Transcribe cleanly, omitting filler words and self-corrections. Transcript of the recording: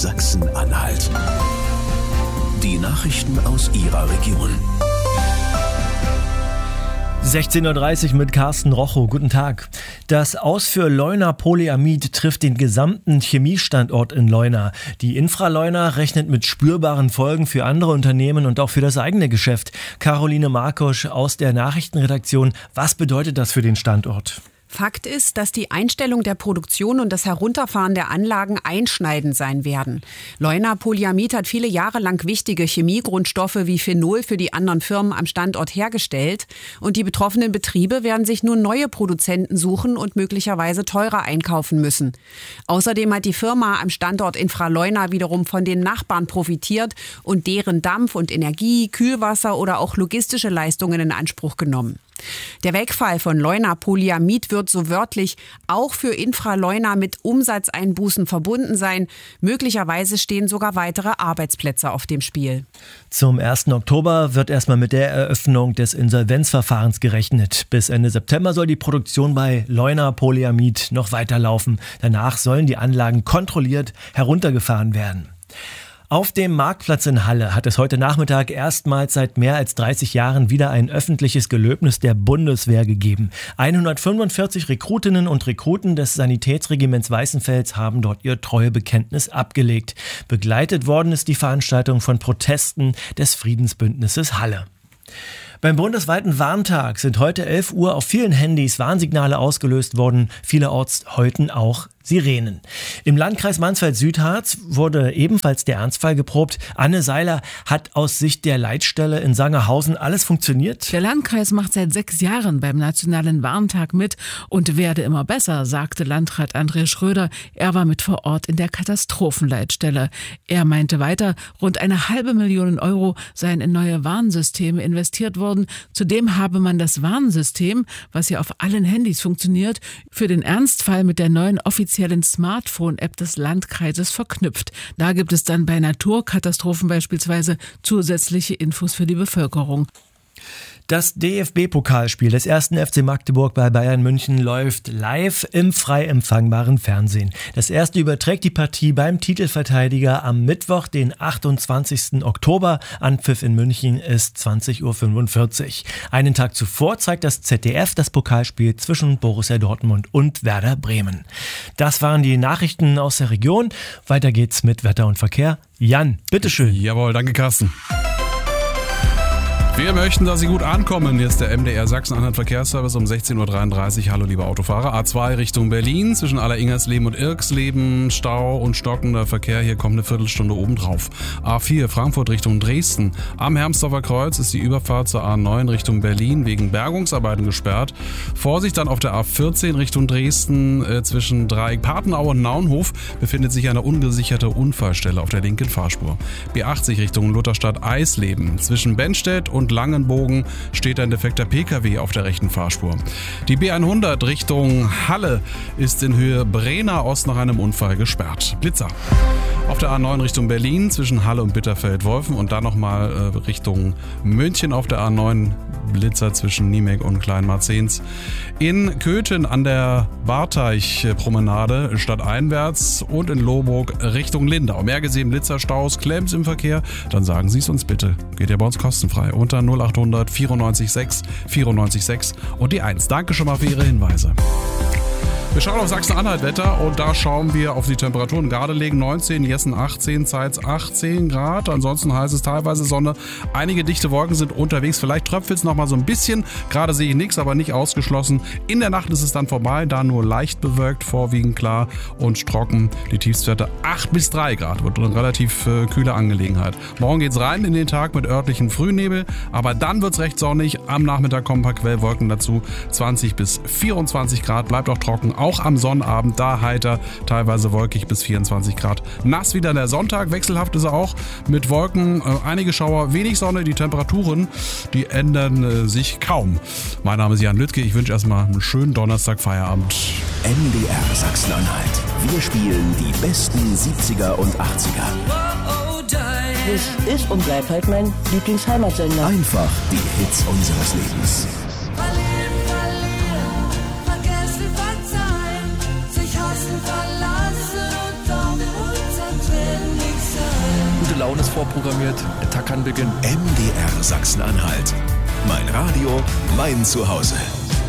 Sachsen-Anhalt. Die Nachrichten aus Ihrer Region. 16:30 Uhr mit Carsten Rochow. Guten Tag. Das Aus für Leuna Polyamid trifft den gesamten Chemiestandort in Leuna. Die Infra Leuna rechnet mit spürbaren Folgen für andere Unternehmen und auch für das eigene Geschäft. Caroline Markosch aus der Nachrichtenredaktion. Was bedeutet das für den Standort? Fakt ist, dass die Einstellung der Produktion und das Herunterfahren der Anlagen einschneidend sein werden. Leuna Polyamid hat viele Jahre lang wichtige Chemiegrundstoffe wie Phenol für die anderen Firmen am Standort hergestellt. Und die betroffenen Betriebe werden sich nun neue Produzenten suchen und möglicherweise teurer einkaufen müssen. Außerdem hat die Firma am Standort Infra-Leuna wiederum von den Nachbarn profitiert und deren Dampf und Energie, Kühlwasser oder auch logistische Leistungen in Anspruch genommen. Der Wegfall von Leuna Polyamid wird so wörtlich auch für Infra-Leuna mit Umsatzeinbußen verbunden sein. Möglicherweise stehen sogar weitere Arbeitsplätze auf dem Spiel. Zum 1. Oktober wird erstmal mit der Eröffnung des Insolvenzverfahrens gerechnet. Bis Ende September soll die Produktion bei Leuna Polyamid noch weiterlaufen. Danach sollen die Anlagen kontrolliert heruntergefahren werden. Auf dem Marktplatz in Halle hat es heute Nachmittag erstmals seit mehr als 30 Jahren wieder ein öffentliches Gelöbnis der Bundeswehr gegeben. 145 Rekrutinnen und Rekruten des Sanitätsregiments Weißenfels haben dort ihr Treuebekenntnis abgelegt. Begleitet worden ist die Veranstaltung von Protesten des Friedensbündnisses Halle. Beim bundesweiten Warntag sind heute 11 Uhr auf vielen Handys Warnsignale ausgelöst worden. Vielerorts heulten auch Sirenen. Im Landkreis Mansfeld-Südharz wurde ebenfalls der Ernstfall geprobt. Anne Seiler, hat aus Sicht der Leitstelle in Sangerhausen alles funktioniert? Der Landkreis macht seit 6 Jahren beim Nationalen Warntag mit und werde immer besser, sagte Landrat André Schröder. Er war mit vor Ort in der Katastrophenleitstelle. Er meinte weiter, rund 500.000 Euro seien in neue Warnsysteme investiert worden. Zudem habe man das Warnsystem, was ja auf allen Handys funktioniert, für den Ernstfall mit der neuen offiziellen Smartphone-App des Landkreises verknüpft. Da gibt es dann bei Naturkatastrophen beispielsweise zusätzliche Infos für die Bevölkerung. Das DFB-Pokalspiel des 1. FC Magdeburg bei Bayern München läuft live im frei empfangbaren Fernsehen. Das erste überträgt die Partie beim Titelverteidiger am Mittwoch, den 28. Oktober. Anpfiff in München ist 20:45 Uhr. Einen Tag zuvor zeigt das ZDF das Pokalspiel zwischen Borussia Dortmund und Werder Bremen. Das waren die Nachrichten aus der Region. Weiter geht's mit Wetter und Verkehr. Jan, bitteschön. Jawohl, danke Carsten. Wir möchten, dass Sie gut ankommen. Hier ist der MDR Sachsen-Anhalt Verkehrsservice um 16:33 Uhr. Hallo liebe Autofahrer. A2 Richtung Berlin zwischen Alleringersleben und Irksleben. Stau und stockender Verkehr. Hier kommt eine Viertelstunde obendrauf. A4 Frankfurt Richtung Dresden. Am Hermsdorfer Kreuz ist die Überfahrt zur A9 Richtung Berlin wegen Bergungsarbeiten gesperrt. Vorsicht dann auf der A14 Richtung Dresden. Zwischen Dreieck Patenau und Naunhof befindet sich eine ungesicherte Unfallstelle auf der linken Fahrspur. B80 Richtung Lutherstadt-Eisleben. Zwischen Bennstedt und Langenbogen steht ein defekter PKW auf der rechten Fahrspur. Die B100 Richtung Halle ist in Höhe Brenner Ost nach einem Unfall gesperrt. Blitzer. Auf der A9 Richtung Berlin zwischen Halle und Bitterfeld-Wolfen und dann nochmal Richtung München auf der A9 Blitzer zwischen Niemek und Kleinmarzens. In Köthen an der Warteich-Promenade stadteinwärts und in Lohburg Richtung Lindau. Mehr gesehen Blitzerstaus, Klemms im Verkehr? Dann sagen Sie es uns bitte. Geht ja bei uns kostenfrei. Unter 0800 94 6 94 6 und die 1. Danke schon mal für Ihre Hinweise. Wir schauen auf Sachsen-Anhalt-Wetter und da schauen wir auf die Temperaturen. Gardelegen 19, Jessen 18, Zeitz 18 Grad. Ansonsten heißt es teilweise Sonne. Einige dichte Wolken sind unterwegs. Vielleicht tröpfelt es noch mal so ein bisschen. Gerade sehe ich nichts, aber nicht ausgeschlossen. In der Nacht ist es dann vorbei, da nur leicht bewölkt, vorwiegend klar und trocken. Die Tiefstwerte 8 bis 3 Grad. Wird eine relativ kühle Angelegenheit. Morgen geht's rein in den Tag mit örtlichen Frühnebel, aber dann wird's recht sonnig. Am Nachmittag kommen ein paar Quellwolken dazu. 20 bis 24 Grad, bleibt auch trocken. Auch am Sonnabend, da heiter, teilweise wolkig bis 24 Grad. Nass wieder der Sonntag, wechselhaft ist er auch mit Wolken, einige Schauer, wenig Sonne. Die Temperaturen, die ändern sich kaum. Mein Name ist Jan Lüttke, ich wünsche erstmal einen schönen Donnerstag, Feierabend. MDR Sachsen-Anhalt. Wir spielen die besten 70er und 80er. Das ist und bleibt halt mein Lieblingsheimatsender. Einfach die Hits unseres Lebens. Vergessen, verzeihen, sich hassen, verlassen und doch unzertrennen. Countdown ist vorprogrammiert, der Tag kann beginnen. MDR Sachsen-Anhalt. Mein Radio, mein Zuhause.